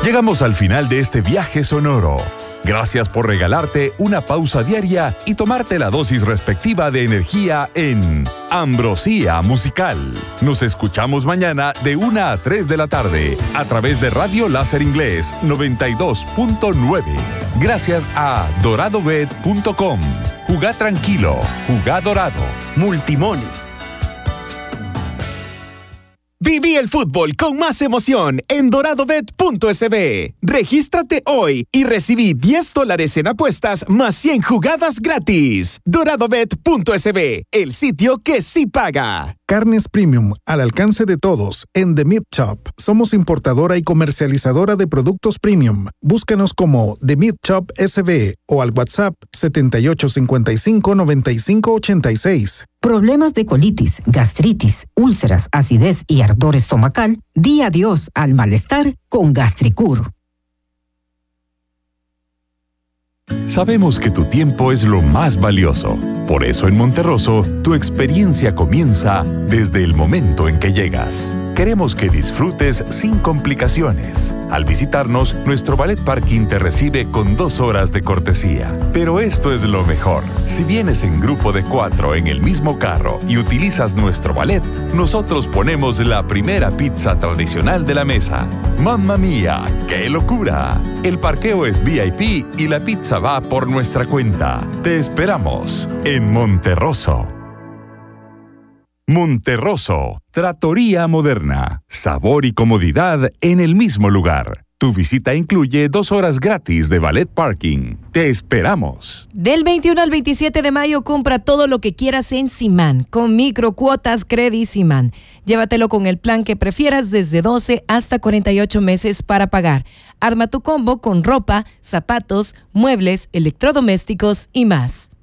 Llegamos al final de este viaje sonoro. Gracias por regalarte una pausa diaria y tomarte la dosis respectiva de energía en Ambrosía Musical. Nos escuchamos mañana de 1 a 3 de la tarde a través de Radio Láser Inglés 92.9. Gracias a doradobet.com. Jugá tranquilo, jugá dorado. Multimoni. Viví el fútbol con más emoción en doradobet.sb. Regístrate hoy y recibí $10 en apuestas más 100 jugadas gratis. doradobet.sb, el sitio que sí paga. Carnes Premium, al alcance de todos, en The Meat Shop. Somos importadora y comercializadora de productos premium. Búscanos como The Meat Shop SB o al WhatsApp 7855-9586. Problemas de colitis, gastritis, úlceras, acidez y ardor estomacal, di adiós al malestar con Gastricur. Sabemos que tu tiempo es lo más valioso. Por eso en Monterroso, tu experiencia comienza desde el momento en que llegas. Queremos que disfrutes sin complicaciones. Al visitarnos, nuestro ballet parking te recibe con 2 horas de cortesía. Pero esto es lo mejor. Si vienes en grupo de 4 en el mismo carro y utilizas nuestro ballet, nosotros ponemos la primera pizza tradicional de la mesa. ¡Mamma mía! ¡Qué locura! El parqueo es VIP y la pizza va por nuestra cuenta. Te esperamos en Monterroso. Monterroso, trattoria moderna, sabor y comodidad en el mismo lugar. Tu visita incluye 2 horas gratis de valet parking. Te esperamos. Del 21 al 27 de mayo, compra todo lo que quieras en Simán, con microcuotas Credit Simán. Llévatelo con el plan que prefieras desde 12 hasta 48 meses para pagar. Arma tu combo con ropa, zapatos, muebles, electrodomésticos y más.